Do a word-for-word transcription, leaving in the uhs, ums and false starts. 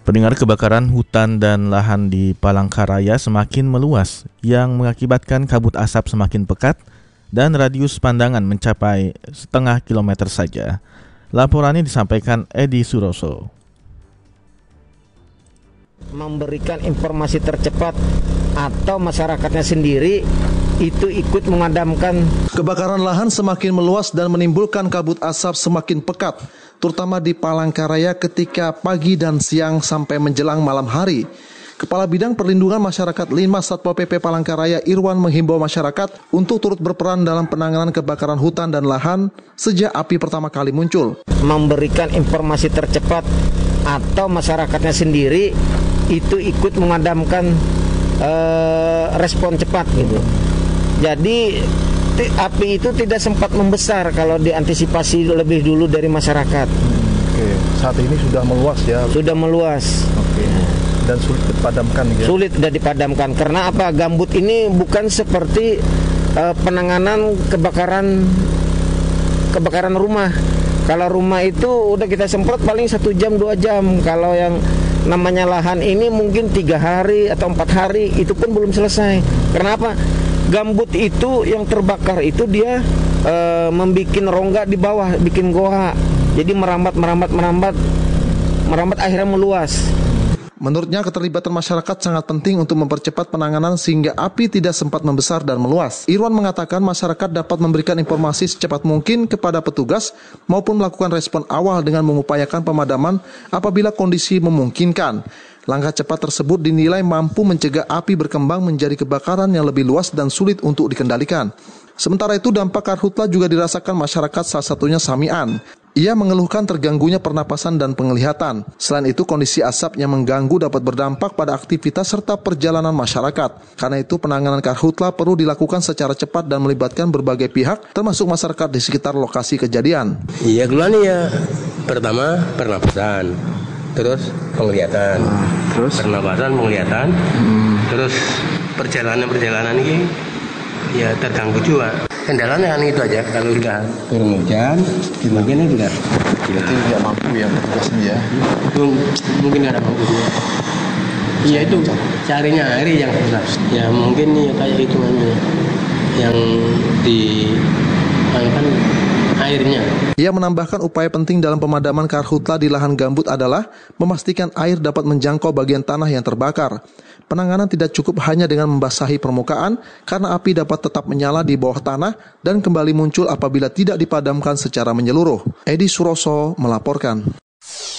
Pendengar, kebakaran hutan dan lahan di Palangkaraya semakin meluas yang mengakibatkan kabut asap semakin pekat dan radius pandangan mencapai setengah kilometer saja. Laporannya disampaikan Edi Suroso. Memberikan informasi tercepat atau masyarakatnya sendiri itu ikut memadamkan. Kebakaran lahan semakin meluas dan menimbulkan kabut asap semakin pekat, terutama di Palangkaraya ketika pagi dan siang sampai menjelang malam hari. Kepala Bidang Perlindungan Masyarakat Linmas Satpol P P Palangkaraya Irwan menghimbau masyarakat untuk turut berperan dalam penanganan kebakaran hutan dan lahan sejak api pertama kali muncul. Memberikan informasi tercepat atau masyarakatnya sendiri itu ikut memadamkan eh, respon cepat gitu. Jadi api itu tidak sempat membesar kalau diantisipasi lebih dulu dari masyarakat. Oke, saat ini sudah meluas ya? Sudah meluas. Oke. Dan sulit dipadamkan ya? Sulit sudah dipadamkan. Karena apa? Gambut ini bukan seperti uh, penanganan kebakaran kebakaran rumah. Kalau rumah itu udah kita semprot paling satu jam dua jam. Kalau yang namanya lahan ini mungkin tiga hari atau empat hari itu pun belum selesai. Kenapa? Gambut itu yang terbakar itu dia e, membuat rongga di bawah, bikin goa. Jadi merambat, merambat, merambat, merambat akhirnya meluas. Menurutnya keterlibatan masyarakat sangat penting untuk mempercepat penanganan sehingga api tidak sempat membesar dan meluas. Irwan mengatakan masyarakat dapat memberikan informasi secepat mungkin kepada petugas maupun melakukan respon awal dengan mengupayakan pemadaman apabila kondisi memungkinkan. Langkah cepat tersebut dinilai mampu mencegah api berkembang menjadi kebakaran yang lebih luas dan sulit untuk dikendalikan. Sementara itu dampak karhutla juga dirasakan masyarakat, salah satunya Samian. Ia mengeluhkan terganggunya pernapasan dan penglihatan. Selain itu kondisi asap yang mengganggu dapat berdampak pada aktivitas serta perjalanan masyarakat. Karena itu penanganan karhutla perlu dilakukan secara cepat dan melibatkan berbagai pihak termasuk masyarakat di sekitar lokasi kejadian. Iya, keluarnya ya pertama pernapasan. Terus penglihatan, hmm, terus pernapasan, penglihatan, hmm. terus perjalanan-perjalanan ini ya terganggu juga. Kendalanya kan itu aja, kalau sudah turun hujan, mungkin juga berarti tidak mampu ya petugasnya ya. Mungkin nggak ada mampu juga. Iya itu carinya air yang susah. Ya mungkin ya kayak itu yang di kan airnya. Ia menambahkan upaya penting dalam pemadaman karhutla di lahan gambut adalah memastikan air dapat menjangkau bagian tanah yang terbakar. Penanganan tidak cukup hanya dengan membasahi permukaan karena api dapat tetap menyala di bawah tanah dan kembali muncul apabila tidak dipadamkan secara menyeluruh. Edi Suroso melaporkan.